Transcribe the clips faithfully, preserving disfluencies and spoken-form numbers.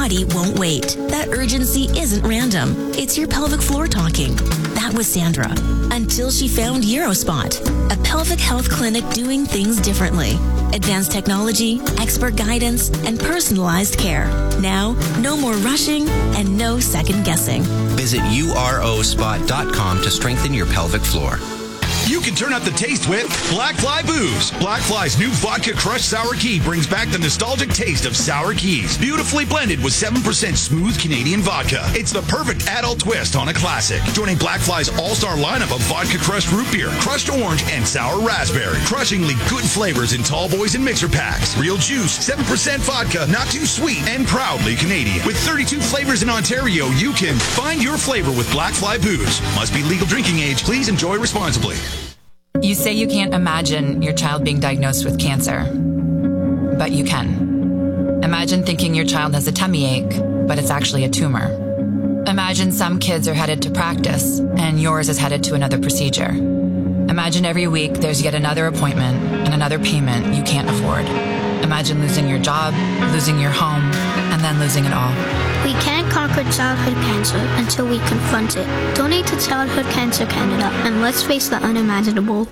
body won't wait. That urgency isn't random. It's your pelvic floor talking. That was Sandra. Until she found Eurospot, a pelvic health clinic doing things differently. Advanced technology, expert guidance, and personalized care. Now, no more rushing and no second guessing. Visit U R O spot dot com to strengthen your pelvic floor. You can turn up the taste with Black Fly Booze. Black Fly's new vodka crushed sour key brings back the nostalgic taste of sour keys. Beautifully blended with seven percent smooth Canadian vodka. It's the perfect adult twist on a classic. Joining Black Fly's all-star lineup of vodka crushed root beer, crushed orange, and sour raspberry. Crushingly good flavors in tall boys and mixer packs. Real juice, seven percent vodka, not too sweet, and proudly Canadian. With thirty-two flavors in Ontario, you can find your flavor with Black Fly Booze. Must be legal drinking age. Please enjoy responsibly. You say you can't imagine your child being diagnosed with cancer, but you can. Imagine thinking your child has a tummy ache, but it's actually a tumor. Imagine some kids are headed to practice, and yours is headed to another procedure. Imagine every week there's yet another appointment and another payment you can't afford. Imagine losing your job, losing your home, and then losing it all. We can't conquer childhood cancer until we confront it. Donate to Childhood Cancer Canada, and let's face the unimaginable.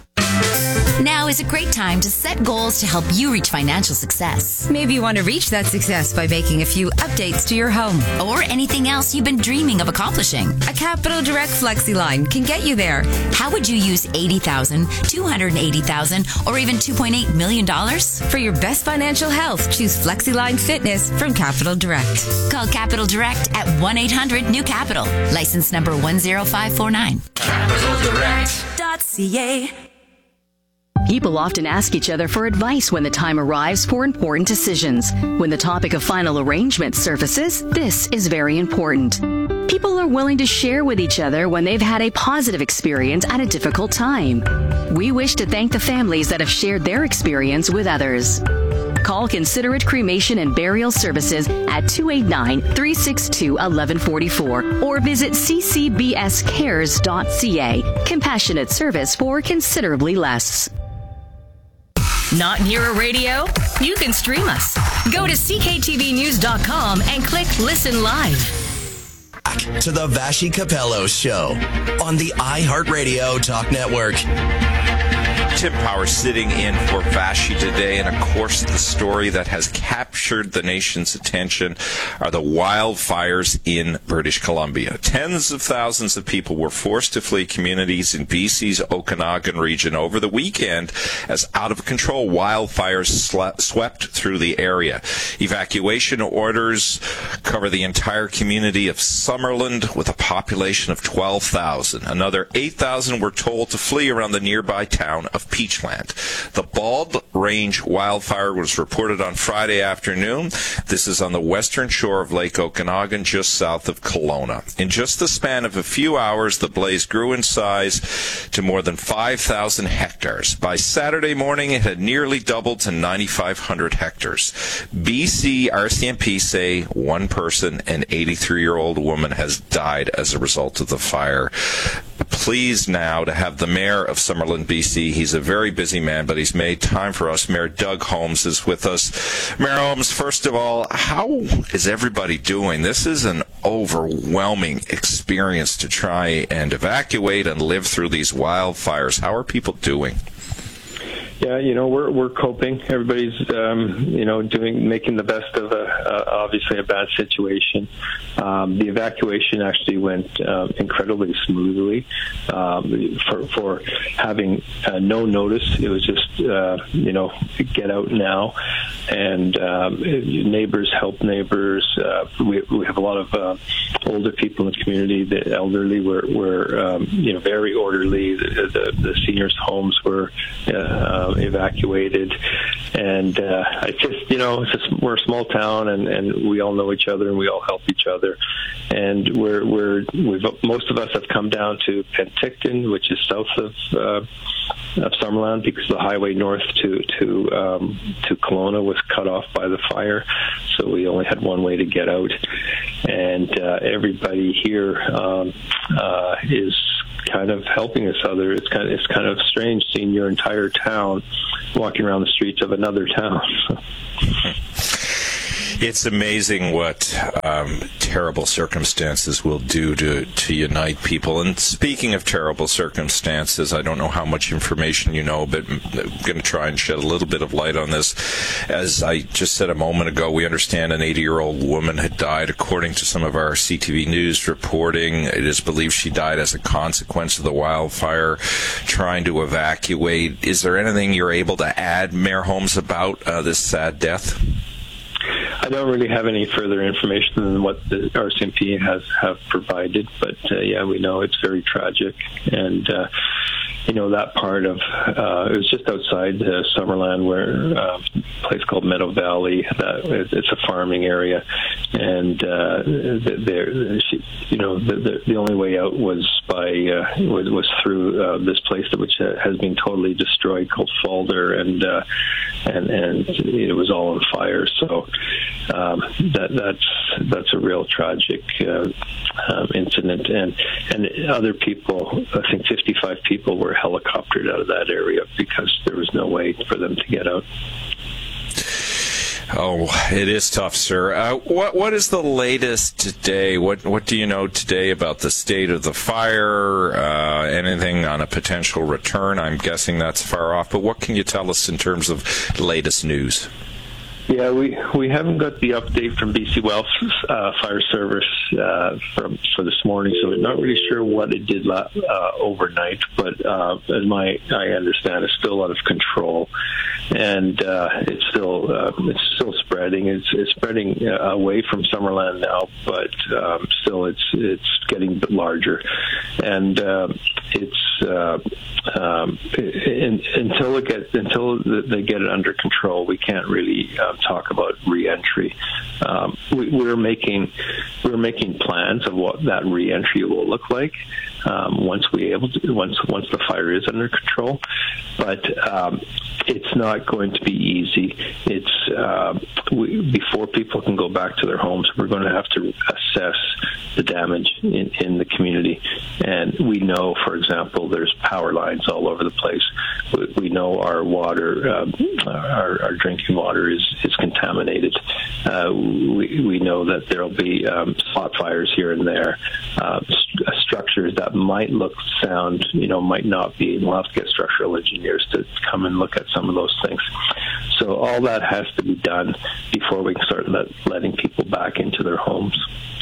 Now is a great time to set goals to help you reach financial success. Maybe you want to reach that success by making a few updates to your home. Or anything else you've been dreaming of accomplishing. A Capital Direct FlexiLine can get you there. How would you use eighty thousand dollars, two hundred eighty thousand dollars, or even two point eight million dollars? For your best financial health, choose FlexiLine Fitness from Capital Direct. Call Capital Direct at one eight hundred new capital. License number one zero five four nine. capital direct dot c a. People often ask each other for advice when the time arrives for important decisions. When the topic of final arrangement surfaces, this is very important. People are willing to share with each other when they've had a positive experience at a difficult time. We wish to thank the families that have shared their experience with others. Call Considerate Cremation and Burial Services at two eight nine, three six two, one one four four or visit c c b s cares dot c a. Compassionate service for considerably less. Not near a radio? You can stream us. Go to c k t v news dot com and click Listen Live. Back to the Vashi Capello Show on the iHeartRadio Talk Network. Tim Power sitting in for Vashi today, and of course the story that has captured the nation's attention are the wildfires in British Columbia. Tens of thousands of people were forced to flee communities in B C's Okanagan region over the weekend as out-of-control wildfires sle- swept through the area. Evacuation orders cover the entire community of Summerland with a population of twelve thousand. Another eight thousand were told to flee around the nearby town of Peachland. The Bald Range wildfire was reported on Friday afternoon. This is on the western shore of Lake Okanagan, just south of Kelowna. In just the span of a few hours, the blaze grew in size to more than five thousand hectares. By Saturday morning, it had nearly doubled to nine thousand five hundred hectares. B C R C M P say one person, an eighty-three-year-old woman, has died as a result of the fire. Pleased now to have the mayor of Summerland, B C. He's a very busy man, but he's made time for us. Mayor Doug Holmes is with us. Mayor Holmes, first of all, how is everybody doing? This is an overwhelming experience to try and evacuate and live through these wildfires. How are people doing? Yeah, you know, we're we're coping. Everybody's, um, you know, doing making the best of a uh, obviously a bad situation. Um, the evacuation actually went um, incredibly smoothly. Um, for for having uh, no notice, it was just uh, you know, get out now, and um, neighbors help neighbors. Uh, we we have a lot of uh, older people in the community. The elderly were were um, you know, very orderly. The the, the seniors' homes were Uh, evacuated, and uh, I just, you know, it's just, we're a small town, and, and we all know each other, and we all help each other, and we're we're we've most of us have come down to Penticton, which is south of uh, of Summerland, because the highway north to to um, to Kelowna was cut off by the fire, so we only had one way to get out, and uh, everybody here um, uh, is kind of helping us other. It's kind of it's kind of strange seeing your entire town walking around the streets of another town. It's amazing what um, terrible circumstances will do to, to unite people. And speaking of terrible circumstances, I don't know how much information you know, but I'm going to try and shed a little bit of light on this. As I just said a moment ago, we understand an eighty-year-old woman had died. According to some of our C T V News reporting, it is believed she died as a consequence of the wildfire, trying to evacuate. Is there anything you're able to add, Mayor Holmes, about uh, this sad death? I don't really have any further information than what the R C M P has have provided, but uh, yeah, we know it's very tragic, and uh, you know that part of uh, it was just outside uh, Summerland, where uh, a place called Meadow Valley. That it's a farming area, and uh, there, you know, the, the the only way out was by uh, was, was through uh, this place that which has been totally destroyed, called Falder, and uh, and and it was all on fire. So. Um, that that's that's a real tragic uh, um, incident, and and other people, I think fifty-five people were helicoptered out of that area because there was no way for them to get out. Oh, it is tough, sir. Uh, what what is the latest today? What what do you know today about the state of the fire? Uh, anything on a potential return? I'm guessing that's far off, but what can you tell us in terms of latest news? Yeah, we, we haven't got the update from B C Well uh, Fire Service uh, from for this morning, so we're not really sure what it did uh, overnight. But uh, as my I understand, it's still out of control, and uh, it's still uh, it's still spreading. It's, it's spreading uh, away from Summerland now, but um, still it's it's getting larger, and uh, it's uh, um, in, until it gets until they get it under control, we can't really. Uh, talk about re-entry. Um, we, we're making we're making plans of what that re-entry will look like um, once we able to once once the fire is under control. But um, it's not going to be easy. It's uh, we, before people can go back to their homes, we're going to have to assess the damage in, in the community. And we know, for example, there's power lines all over the place. We, we know our water, uh, our, our drinking water is, is contaminated. Uh, we, we know that there'll be um, spot fires here and there. Uh, st- structures that might look sound, you know, might not be. We'll have to get structural engineers to come and look at some of those things. So all that has to be done before we can start let, letting people back into their homes.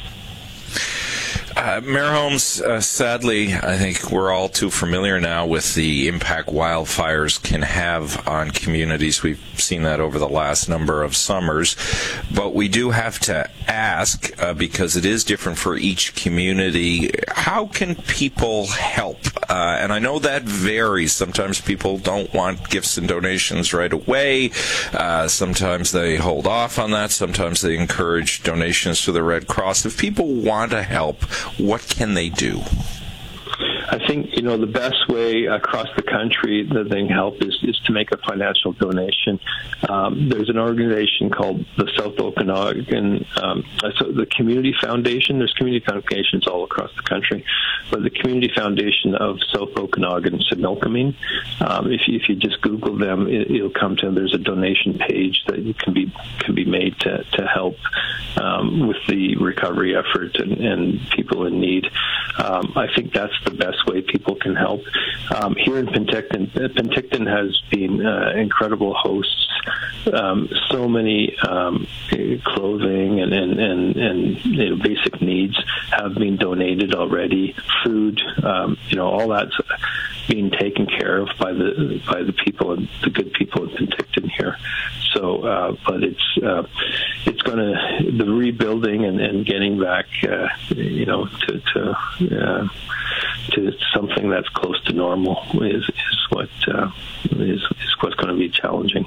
Uh, Mayor Holmes, uh, sadly, I think we're all too familiar now with the impact wildfires can have on communities. We've seen that over the last number of summers. But we do have to ask, uh, because it is different for each community, how can people help? Uh, and I know that varies. Sometimes people don't want gifts and donations right away. Uh, sometimes they hold off on that. Sometimes they encourage donations to the Red Cross. If people want to help, what can they do? I think, you know, the best way across the country that they can help is, is to make a financial donation. Um, there's an organization called the South Okanagan, um, so the Community Foundation. There's community foundations all across the country, but the Community Foundation of South Okanagan, Similkameen. Um, if, you, if you just Google them, it, it'll come to them. There's a donation page that can be can be made to, to help um, with the recovery effort and, and people in need. Um, I think that's the best way people can help. Um, here in Penticton, Penticton has been uh, incredible hosts. Um, so many um, clothing and and, and, and you know, basic needs have been donated already. Food, um, you know, all that's being taken care of by the by the people, the good people in Penticton here. So, uh, but it's uh, it's going to the rebuilding and, and getting back, uh, you know, to to, uh, to something that's close to normal is is what uh, is is what's going to be challenging.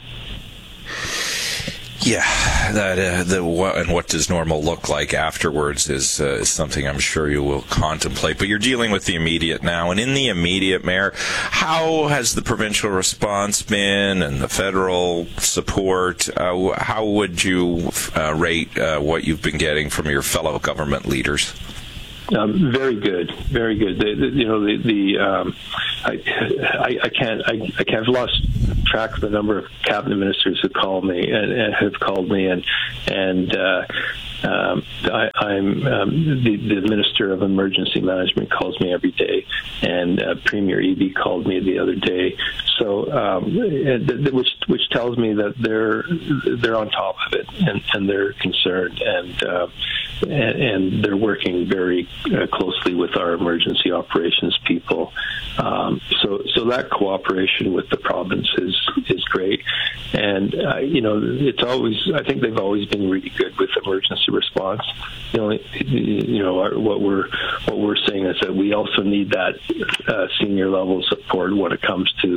Yeah, that uh, the what, and what does normal look like afterwards is, uh, is something I'm sure you will contemplate. But you're dealing with the immediate now, and in the immediate, Mayor, how has the provincial response been and the federal support? Uh, how would you uh, rate uh, what you've been getting from your fellow government leaders? Um, very good, very good. The, the, you know, the, the um, I, I, I can't, I, I can't, I've lost track of the number of cabinet ministers who call me and, and have called me, and and uh, um, I, I'm um, the, the Minister of Emergency Management calls me every day, and uh, Premier Eby called me the other day. So, um, which which tells me that they're they're on top of it, and, and they're concerned, and, uh, and and they're working very uh, closely with our emergency operations people. Um, so so that cooperation with the province is is great, and uh, you know it's always I think they've always been really good with emergency response. The only you know our, what we're what we're saying is that we also need that uh, senior level support when it comes to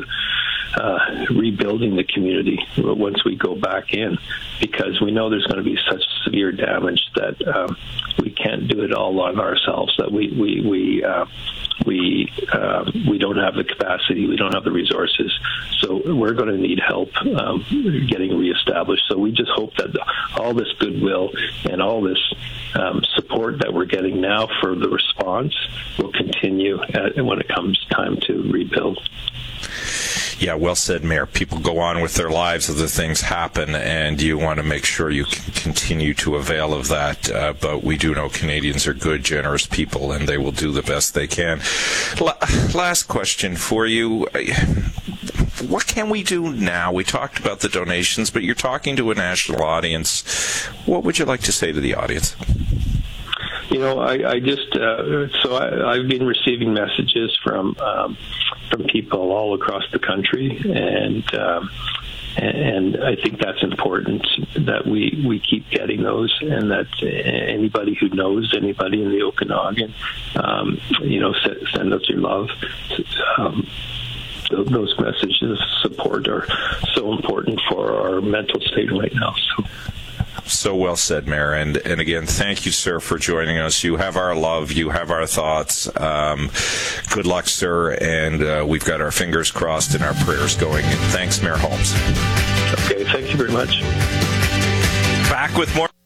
uh, rebuilding the community once we go back in, because we know there's going to be such severe damage that um, we can't do it all on ourselves. That we we we. Uh, We uh, we don't have the capacity, we don't have the resources, so we're going to need help um, getting reestablished. So we just hope that all this goodwill and all this um, support that we're getting now for the response will continue at, when it comes time to rebuild. Yeah, well said, Mayor. People go on with their lives, other things happen, and you want to make sure you can continue to avail of that. Uh, but we do know Canadians are good, generous people, and they will do the best they can. La- last question for you. What can we do now? We talked about the donations, but you're talking to a national audience. What would you like to say to the audience? You know, I, I just, uh, so I, I've been receiving messages from um, from people all across the country, and um, and I think that's important that we, we keep getting those, and that anybody who knows anybody in the Okanagan, um, you know, send, send us your love. Um, those messages of support are so important for our mental state right now. So. So well said, Mayor. And, and again, thank you, sir, for joining us. You have our love. You have our thoughts. Um, good luck, sir. And uh, we've got our fingers crossed and our prayers going. And thanks, Mayor Holmes. Okay, thank you very much. Back with more.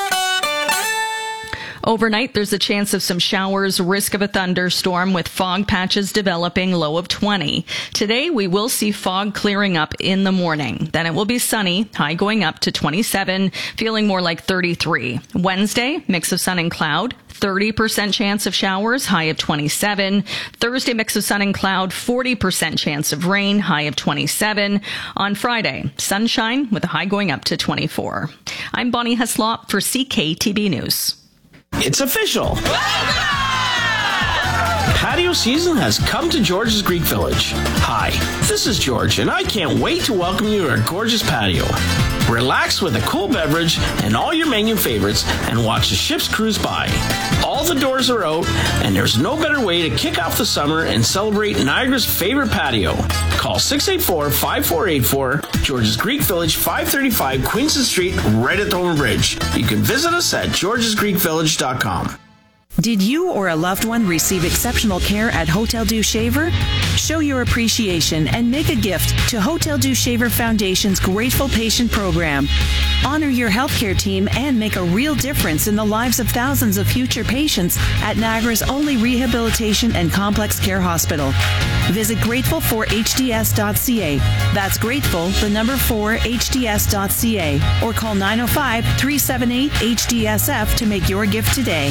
Overnight, there's a chance of some showers, risk of a thunderstorm with fog patches developing, low of twenty. Today, we will see fog clearing up in the morning. Then it will be sunny, high going up to twenty-seven, feeling more like thirty-three. Wednesday, mix of sun and cloud, thirty percent chance of showers, high of twenty-seven. Thursday, mix of sun and cloud, forty percent chance of rain, high of twenty-seven. On Friday, sunshine with a high going up to twenty-four. I'm Bonnie Heslop for C K T B News. It's official. Patio season has come to George's Greek Village. Hi, this is George, and I can't wait to welcome you to our gorgeous patio. Relax with a cool beverage and all your menu favorites and watch the ships cruise by. All the doors are out, and there's no better way to kick off the summer and celebrate Niagara's favorite patio. Call six eight four, five four eight four, George's Greek Village, five thirty-five Queenston Street, right at Thornton Bridge. You can visit us at georges greek village dot com. Did you or a loved one receive exceptional care at Hotel Dieu Shaver? Show your appreciation and make a gift to Hotel Dieu Shaver Foundation's Grateful Patient Program. Honor your healthcare team and make a real difference in the lives of thousands of future patients at Niagara's only rehabilitation and complex care hospital. Visit grateful for h d s dot c a. That's grateful, the number four, h d s dot c a. Or call nine oh five, three seven eight, H D S F to make your gift today.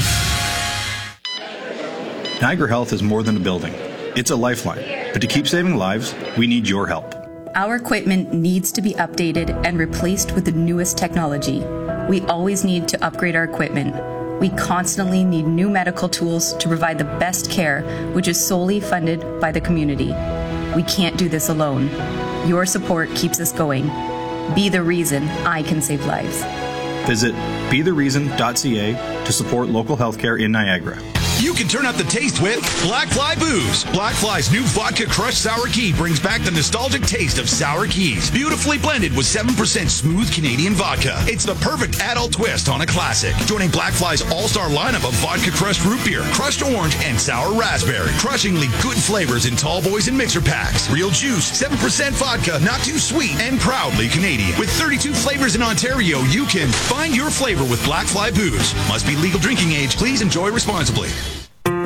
Niagara Health is more than a building. It's a lifeline. But to keep saving lives, we need your help. Our equipment needs to be updated and replaced with the newest technology. We always need to upgrade our equipment. We constantly need new medical tools to provide the best care, which is solely funded by the community. We can't do this alone. Your support keeps us going. Be the reason I can save lives. Visit be the reason dot c a to support local healthcare in Niagara. You can turn up the taste with Black Fly Booze. Black Fly's new vodka crushed sour key brings back the nostalgic taste of sour keys. Beautifully blended with seven percent smooth Canadian vodka. It's the perfect adult twist on a classic. Joining Black Fly's all-star lineup of vodka crushed root beer, crushed orange, and sour raspberry. Crushingly good flavors in tall boys and mixer packs. Real juice, seven percent vodka, not too sweet, and proudly Canadian. With thirty-two flavors in Ontario, you can find your flavor with Black Fly Booze. Must be legal drinking age. Please enjoy responsibly.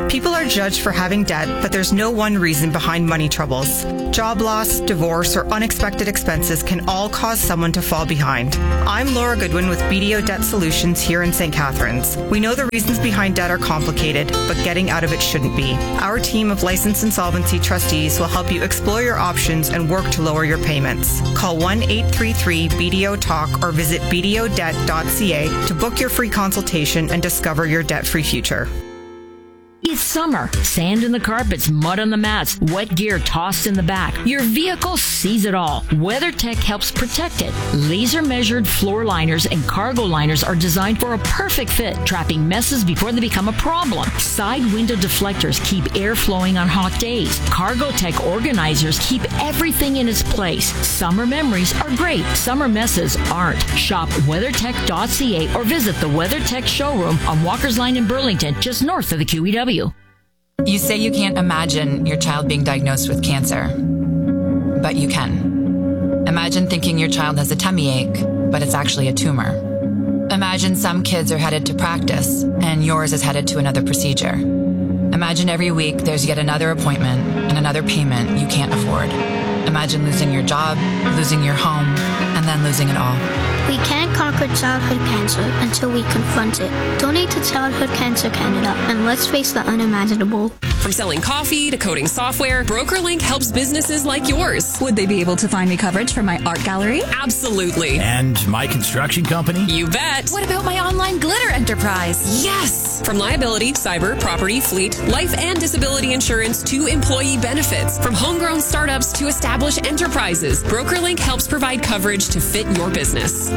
People are judged for having debt, but there's no one reason behind money troubles. Job loss, divorce, or unexpected expenses can all cause someone to fall behind. I'm Laura Goodwin with B D O Debt Solutions here in Saint Catharines. We know the reasons behind debt are complicated, but getting out of it shouldn't be. Our team of licensed insolvency trustees will help you explore your options and work to lower your payments. Call one eight three three B D O talk or visit b d o debt dot c a to book your free consultation and discover your debt-free future. It's summer. Sand in the carpets, mud on the mats, wet gear tossed in the back. Your vehicle sees it all. WeatherTech helps protect it. Laser-measured floor liners and cargo liners are designed for a perfect fit, trapping messes before they become a problem. Side window deflectors keep air flowing on hot days. CargoTech organizers keep everything in its place. Summer memories are great. Summer messes aren't. Shop weather tech dot c a or visit the WeatherTech showroom on Walker's Line in Burlington, just north of the Q E W. You say you can't imagine your child being diagnosed with cancer, but you can. Imagine thinking your child has a tummy ache, but it's actually a tumor. Imagine some kids are headed to practice and yours is headed to another procedure. Imagine every week there's yet another appointment and another payment you can't afford. Imagine losing your job, losing your home, and then losing it all. We can't conquer childhood cancer until we confront it. Donate to Childhood Cancer Canada and let's face the unimaginable. From selling coffee to coding software, BrokerLink helps businesses like yours. Would they be able to find me coverage for my art gallery? Absolutely. And my construction company? You bet. What about my online glitter enterprise? Yes. From liability, cyber, property, fleet, life and disability insurance to employee benefits. From homegrown startups to established enterprises, BrokerLink helps provide coverage to fit your business.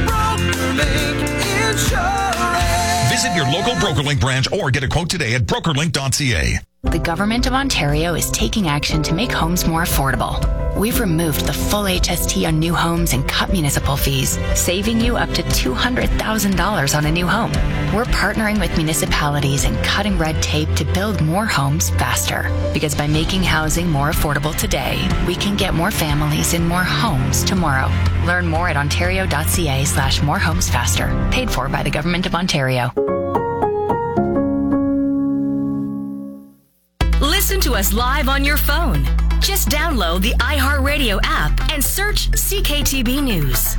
Visit your local BrokerLink branch or get a quote today at broker link dot c a. The Government of Ontario is taking action to make homes more affordable. We've removed the full H S T on new homes and cut municipal fees, saving you up to two hundred thousand dollars on a new home. We're partnering with municipalities and cutting red tape to build more homes faster. Because by making housing more affordable today, we can get more families in more homes tomorrow. Learn more at ontario dot c a slash more homes faster. Paid for by the Government of Ontario. Listen to us live on your phone. Just download the iHeartRadio app and search C K T B News.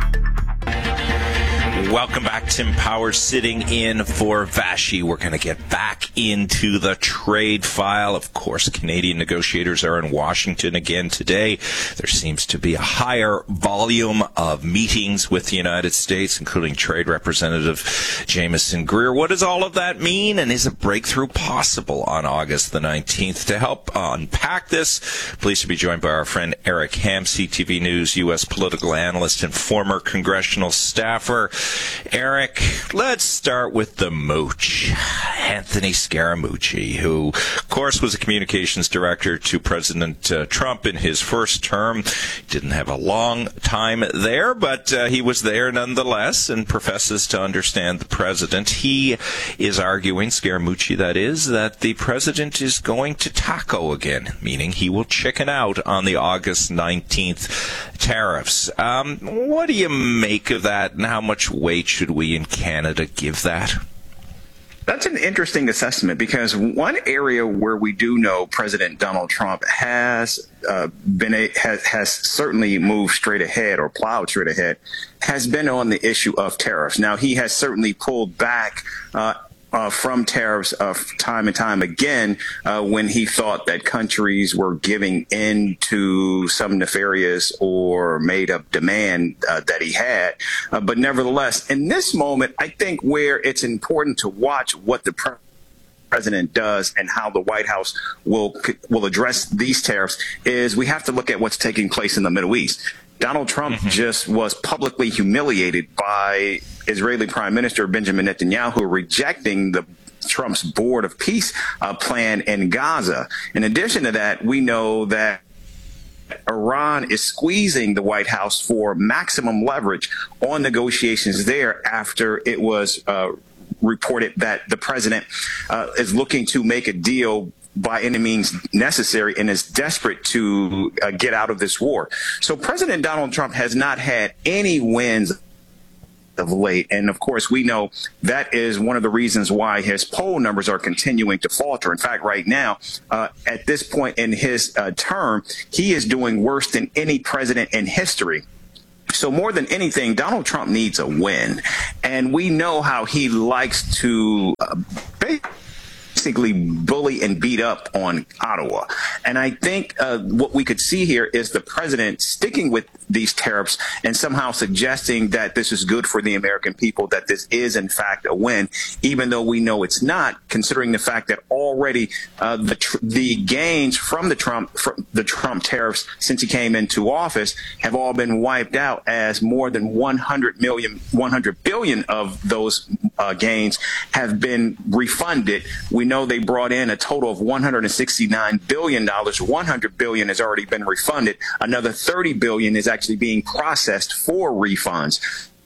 Welcome back. Tim Powers sitting in for Vashi. We're going to get back into the trade file. Of course, Canadian negotiators are in Washington again today. There seems to be a higher volume of meetings with the United States, including Trade Representative Jameson Greer. What does all of that mean, and is a breakthrough possible on August the nineteenth? To help unpack this, pleased to be joined by our friend Eric Ham, C T V News U S political analyst and former congressional staffer. Eric, let's start with the mooch, Anthony Scaramucci, who, of course, was a communications director to President uh, Trump in his first term. Didn't have a long time there, but uh, he was there nonetheless and professes to understand the president. He is arguing, Scaramucci that is, that the president is going to taco again, meaning he will chicken out on the August nineteenth tariffs. Um, what do you make of that, and how much weight should we in Canada give that? That's an interesting assessment, because one area where we do know President Donald Trump has uh, been a, has, has certainly moved straight ahead or plowed straight ahead has been on the issue of tariffs. Now, he has certainly pulled back uh, Uh, from tariffs uh, time and time again uh, when he thought that countries were giving in to some nefarious or made-up demand uh, that he had. Uh, but nevertheless, in this moment, I think where it's important to watch what the pre- president does and how the White House will will address these tariffs is we have to look at what's taking place in the Middle East. Donald Trump mm-hmm. just was publicly humiliated by Israeli Prime Minister Benjamin Netanyahu rejecting the Trump's Board of Peace uh, plan in Gaza. In addition to that, we know that Iran is squeezing the White House for maximum leverage on negotiations there after it was uh, reported that the president uh, is looking to make a deal by any means necessary and is desperate to uh, get out of this war. So President Donald Trump has not had any wins of late. And of course, we know that is one of the reasons why his poll numbers are continuing to falter. In fact, right now, uh, at this point in his uh, term, he is doing worse than any president in history. So more than anything, Donald Trump needs a win. And we know how he likes to uh, basically bully and beat up on Ottawa. And I think uh, what we could see here is the president sticking with these tariffs and somehow suggesting that this is good for the American people, that this is, in fact, a win, even though we know it's not, considering the fact that already uh, the tr- the gains from the Trump from the Trump tariffs since he came into office have all been wiped out, as more than one hundred million, one hundred billion of those uh, gains have been refunded. We know they brought in a total of one hundred sixty-nine billion dollars. one hundred billion dollars has already been refunded. Another thirty billion dollars is actually being processed for refunds.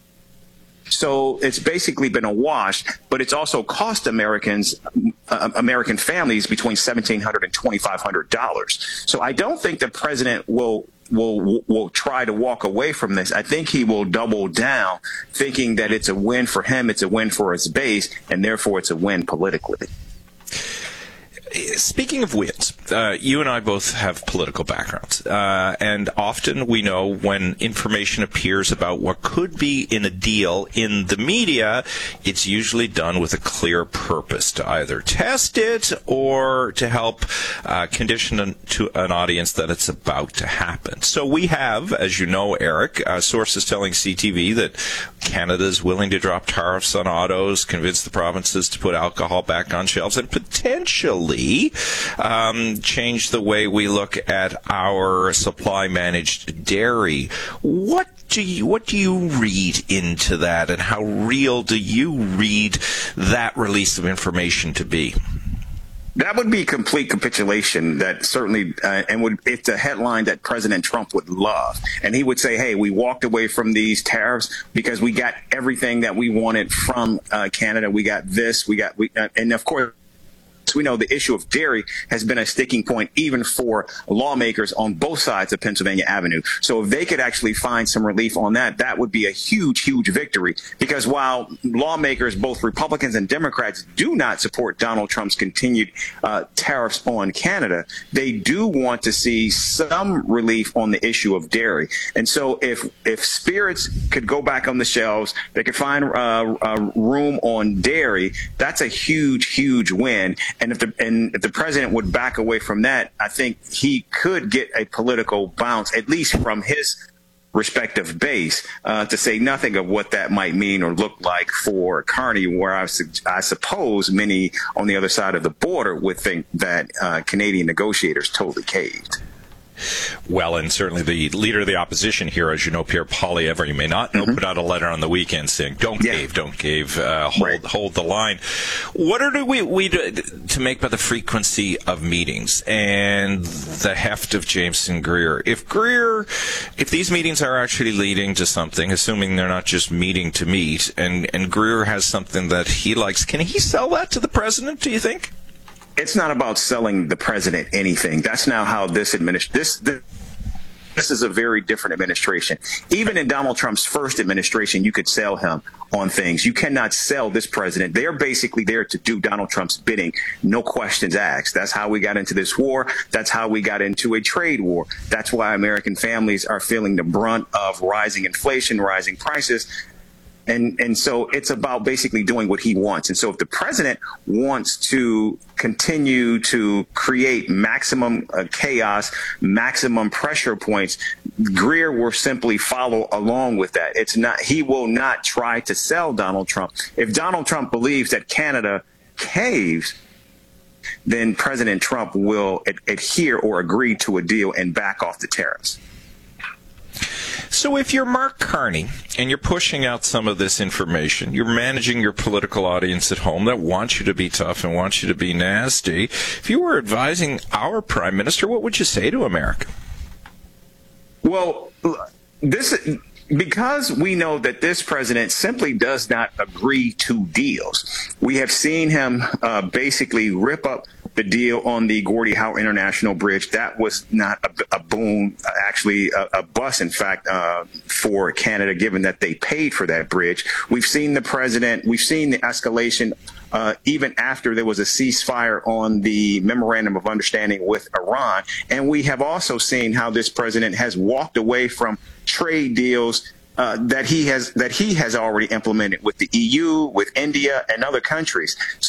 So it's basically been a wash, but it's also cost Americans, uh, American families between seventeen hundred dollars and twenty-five hundred dollars. So I don't think the president will will will try to walk away from this. I think he will double down, thinking that it's a win for him, it's a win for his base, and therefore it's a win politically. Speaking of wins, uh, you and I both have political backgrounds, uh, and often we know when information appears about what could be in a deal in the media, it's usually done with a clear purpose to either test it or to help uh, condition an, to an audience that it's about to happen. So we have, as you know, Eric, uh, sources telling C T V that Canada is willing to drop tariffs on autos, convince the provinces to put alcohol back on shelves, and potentially Um, change the way we look at our supply managed dairy. What do you what do you read into that, and how real do you read that release of information to be? That would be complete capitulation. That certainly, uh, and would it's a headline that President Trump would love. And he would say, hey, we walked away from these tariffs because we got everything that we wanted from uh, Canada. We got this, we got, we, uh, and of course, we know the issue of dairy has been a sticking point even for lawmakers on both sides of Pennsylvania Avenue. So if they could actually find some relief on that, that would be a huge, huge victory. Because while lawmakers, both Republicans and Democrats, do not support Donald Trump's continued uh, tariffs on Canada, they do want to see some relief on the issue of dairy. And so if if spirits could go back on the shelves, they could find uh, uh, room on dairy, that's a huge, huge win. And if the and if the president would back away from that, I think he could get a political bounce, at least from his respective base, uh, to say nothing of what that might mean or look like for Carney, where I, I suppose many on the other side of the border would think that uh, Canadian negotiators totally caved. Well, and certainly the leader of the opposition here, as you know, Pierre Poilievre, you may not know, mm-hmm. put out a letter on the weekend saying, don't yeah. cave, don't cave, uh, hold right. hold the line. What are we, we to make by the frequency of meetings and the heft of Jameson Greer? If Greer, if these meetings are actually leading to something, assuming they're not just meeting to meet, and, and Greer has something that he likes, can he sell that to the president, do you think? It's not about selling the president anything. That's now how this administration, this, this, this is a very different administration. Even in Donald Trump's first administration, you could sell him on things. You cannot sell this president. They're basically there to do Donald Trump's bidding, no questions asked. That's how we got into this war. That's how we got into a trade war. That's why American families are feeling the brunt of rising inflation, rising prices. And and so it's about basically doing what he wants. And so if the president wants to continue to create maximum uh, chaos, maximum pressure points, Greer will simply follow along with that. It's not, he will not try to sell Donald Trump. If Donald Trump believes that Canada caves, then President Trump will ad- adhere or agree to a deal and back off the tariffs. So if you're Mark Carney and you're pushing out some of this information, you're managing your political audience at home that wants you to be tough and wants you to be nasty, if you were advising our prime minister, what would you say to America? Well, this because we know that this president simply does not agree to deals, we have seen him uh, basically rip up the deal on the Gordie Howe International Bridge. That was not a, a boom, actually a, a bust, in fact, uh, for Canada, given that they paid for that bridge. We've seen the president, we've seen the escalation uh, even after there was a ceasefire on the Memorandum of Understanding with Iran. And we have also seen how this president has walked away from trade deals Uh, that he has that he has already implemented with the E U, with India, and other countries.